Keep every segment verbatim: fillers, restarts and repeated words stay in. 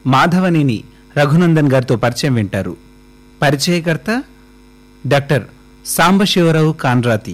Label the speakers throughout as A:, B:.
A: మాధవనేని రఘునందన్ గారితో పరిచయం వింటారు. పరిచయకర్త డాక్టర్ సాంబశివరావు కాన్రాతి.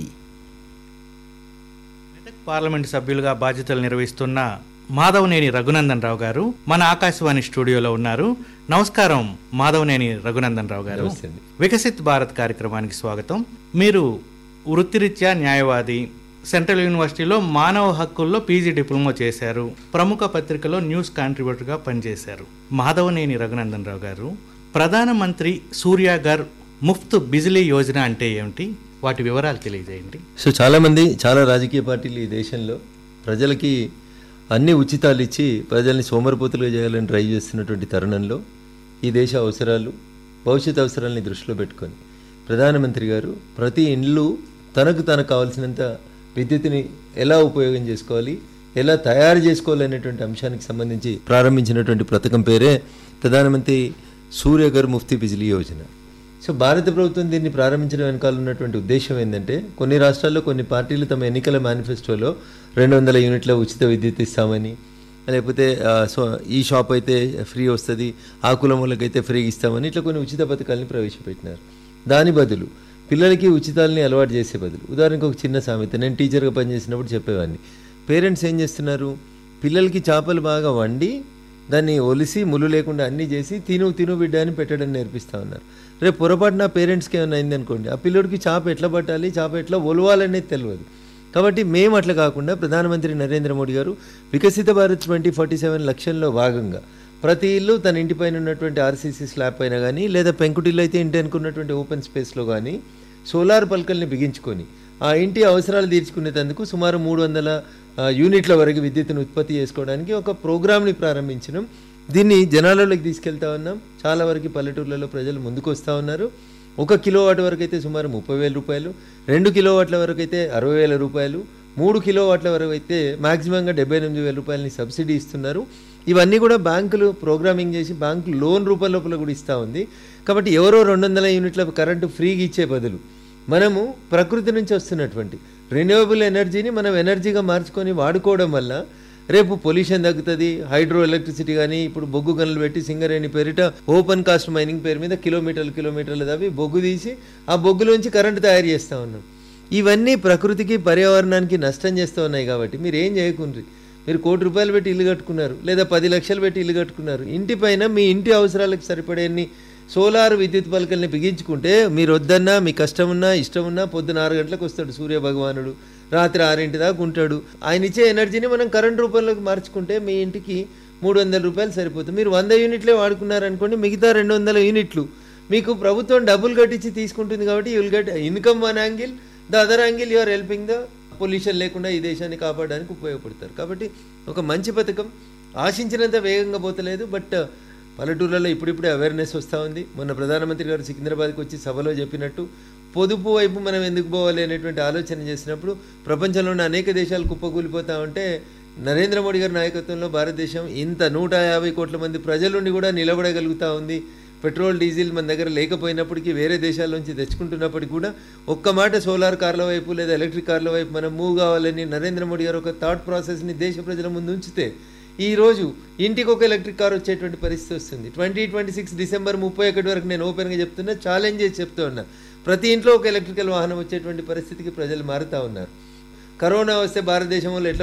B: మెదక్ పార్లమెంటు సభ్యులుగా బాధ్యతలు నిర్వహిస్తున్న మాధవనేని రఘునందన్ రావు గారు మన ఆకాశవాణి స్టూడియోలో ఉన్నారు. నమస్కారం మాధవనేని రఘునందన్ రావు గారు. వికసిత్ భారత్ కార్యక్రమానికి స్వాగతం. మీరు వృత్తిరీత్యా న్యాయవాది, సెంట్రల్ యూనివర్సిటీలో మానవ హక్కుల్లో పీజీ డిప్లొమా చేశారు, ప్రముఖ పత్రికలో న్యూస్ కాంట్రిబ్యూటర్గా పనిచేశారు. మాధవనేని రఘునందన్ రావు గారు, ప్రధానమంత్రి సూర్యాఘర్ ముఫ్త్ బిజిలీ యోజన అంటే ఏమిటి, వాటి వివరాలు తెలియజేయండి.
C: సో చాలామంది చాలా రాజకీయ పార్టీలు ఈ దేశంలో ప్రజలకి అన్ని ఉచితాలు ఇచ్చి ప్రజల్ని సోమరిపోతులుగా చేయాలని ట్రై చేస్తున్నటువంటి తరుణంలో ఈ దేశ అవసరాలు, భవిష్యత్ అవసరాలని దృష్టిలో పెట్టుకొని ప్రధానమంత్రి గారు ప్రతి ఇండ్లు తనకు తనకు కావాల్సినంత విద్యుత్తుని ఎలా ఉపయోగం చేసుకోవాలి, ఎలా తయారు చేసుకోవాలి అనేటువంటి అంశానికి సంబంధించి ప్రారంభించినటువంటి పథకం పేరే ప్రధానమంత్రి సూర్యఘర్ ముఫ్తీ బిజిలీ యోజన. సో భారత ప్రభుత్వం దీన్ని ప్రారంభించడం వెనకాల ఉన్నటువంటి ఉద్దేశం ఏంటంటే, కొన్ని రాష్ట్రాల్లో కొన్ని పార్టీలు తమ ఎన్నికల మేనిఫెస్టోలో రెండు వందల యూనిట్ల ఉచిత విద్యుత్ ఇస్తామని, లేకపోతే సో ఈ షాప్ అయితే ఫ్రీ వస్తుంది, ఆ కులం వాళ్ళకైతే ఫ్రీ ఇస్తామని ఇట్లా కొన్ని ఉచిత పథకాలని ప్రవేశపెట్టినారు. దాని బదులు పిల్లలకి ఉచితాలని అలవాటు చేసే బదులు, ఉదాహరణకు ఒక చిన్న సామెత నేను టీచర్గా పనిచేసినప్పుడు చెప్పేవాడిని, పేరెంట్స్ ఏం చేస్తున్నారు, పిల్లలకి చేపలు బాగా వండి దాన్ని ఒలిసి ముళ్ళు లేకుండా అన్నీ చేసి తిను తిను బిడ్డ అని పెట్టడం నేర్పిస్తూ ఉన్నారు. రేపు పొరపాటున పేరెంట్స్కి ఏమైనా అయింది అనుకోండి, ఆ పిల్లడికి చేప ఎట్లా పట్టాలి, చేప ఎట్లా ఒలవాలనేది తెలియదు. కాబట్టి మేము అట్లా కాకుండా ప్రధానమంత్రి నరేంద్ర మోడీ గారు వికసిత భారత్ ట్వంటీ ఫార్టీ సెవెన్ లక్ష్యంలో భాగంగా ప్రతి ఇల్లు తన ఇంటిపైన ఉన్నటువంటి ఆర్సీసీ స్లాబ్ పైన కానీ, లేదా పెంకుటిల్లు అయితే ఇంటి అనుకున్నటువంటి ఓపెన్ స్పేస్లో కానీ సోలార్ పలకల్ని బిగించుకొని ఆ ఇంటి అవసరాలు తీర్చుకునేందుకు సుమారు మూడు వందల యూనిట్ల వరకు విద్యుత్తును ఉత్పత్తి చేసుకోవడానికి ఒక ప్రోగ్రామ్ని ప్రారంభించినాం. దీన్ని జనాలలోకి తీసుకెళ్తా ఉన్నాం. చాలా వరకు పల్లెటూర్లలో ప్రజలు ముందుకు వస్తూ ఉన్నారు. ఒక కిలోవాట్ వరకు అయితే సుమారు ముప్పై వేల రూపాయలు, రెండు కిలోవాట్ల వరకు అయితే అరవై వేల రూపాయలు, మూడు కిలోవాట్ల వరకు అయితే మ్యాక్సిమంగా డెబ్బై ఎనిమిది వేల రూపాయలని సబ్సిడీ ఇస్తున్నారు. ఇవన్నీ కూడా బ్యాంకులు ప్రోగ్రామింగ్ చేసి బ్యాంకు లోన్ రూపాయల లోపల కూడా ఇస్తూ ఉంది. కాబట్టి ఎవరో రెండు వందల యూనిట్ల కరెంటు ఫ్రీగా ఇచ్చే బదులు మనము ప్రకృతి నుంచి వస్తున్నటువంటి రెన్యూవబుల్ ఎనర్జీని మనం ఎనర్జీగా మార్చుకొని వాడుకోవడం వల్ల రేపు పొల్యూషన్ తగ్గుతుంది. హైడ్రో ఎలక్ట్రిసిటీ కానీ ఇప్పుడు బొగ్గు గనులు పెట్టి సింగరేణి పేరిట ఓపెన్ కాస్ట్ మైనింగ్ పేరు మీద కిలోమీటర్లు కిలోమీటర్లు తవ్వి బొగ్గు తీసి ఆ బొగ్గులోంచి కరెంటు తయారు చేస్తూ ఉన్నాం. ఇవన్నీ ప్రకృతికి పర్యావరణానికి నష్టం చేస్తూ ఉన్నాయి. కాబట్టి మీరు ఏం చేయకుండ్రి, మీరు కోటి రూపాయలు పెట్టి ఇల్లు కట్టుకున్నారు, లేదా పది లక్షలు పెట్టి ఇల్లు కట్టుకున్నారు, ఇంటి పైన మీ ఇంటి అవసరాలకు సరిపడేన్ని సోలార్ విద్యుత్ పలకల్ని బిగించుకుంటే మీరు వద్దన్నా, మీ కష్టం ఉన్నా ఇష్టం ఉన్నా పొద్దున ఆరు గంటలకు వస్తాడు సూర్య భగవానుడు, రాత్రి ఆరింటి దాకా ఉంటాడు. ఆయన ఇచ్చే ఎనర్జీని మనం కరెంట్ రూపంలోకి మార్చుకుంటే మీ ఇంటికి మూడు వందల రూపాయలు సరిపోతుంది. మీరు వంద యూనిట్లే వాడుకున్నారనుకోండి, మిగతా రెండు వందల యూనిట్లు మీకు ప్రభుత్వం డబ్బులు కట్టించి తీసుకుంటుంది. కాబట్టి you will get income one angle, the other angle you are helping the pollution లేకుండా ఈ దేశాన్ని కాపాడడానికి ఉపయోగపడతారు. కాబట్టి ఒక మంచి పథకం, ఆశించినంత వేగంగా పోతలేదు, బట్ పల్లెటూర్లలో ఇప్పుడిప్పుడే అవేర్నెస్ వస్తూ ఉంది. మొన్న ప్రధానమంత్రి గారు సికింద్రాబాద్కి వచ్చి సభలో చెప్పినట్టు పొదుపు వైపు మనం ఎందుకు పోవాలి అనేటువంటి ఆలోచన చేసినప్పుడు ప్రపంచంలోని అనేక దేశాలు కుప్పకూలిపోతూ ఉంటే నరేంద్ర మోడీ గారి నాయకత్వంలో భారతదేశం ఇంత నూట యాభై కోట్ల మంది ప్రజలుండి కూడా నిలబడగలుగుతూ ఉంది. పెట్రోల్ డీజిల్ మన దగ్గర లేకపోయినప్పటికీ వేరే దేశాల నుంచి తెచ్చుకుంటున్నప్పటికీ కూడా ఒక్క మాట సోలార్ కార్ల వైపు లేదా ఎలక్ట్రిక్ కార్ల వైపు మనం మూవ్ కావాలని నరేంద్ర మోడీ గారు ఒక థాట్ ప్రాసెస్ని దేశ ప్రజల ముందు ఉంచితే ఈరోజు ఇంటికి ఒక ఎలక్ట్రిక్ కార్ వచ్చేటువంటి పరిస్థితి వస్తుంది. ట్వంటీ ట్వంటీ సిక్స్ డిసెంబర్ ముప్పై ఒకటి వరకు నేను ఓపెన్గా చెప్తున్నా, ఛాలెంజ్ చేసి చెప్తూ ఉన్నా, ప్రతి ఇంట్లో ఒక ఎలక్ట్రికల్ వాహనం వచ్చేటువంటి పరిస్థితికి ప్రజలు మారుతూ ఉన్నారు. కరోనా వస్తే భారతదేశంలో ఎట్లా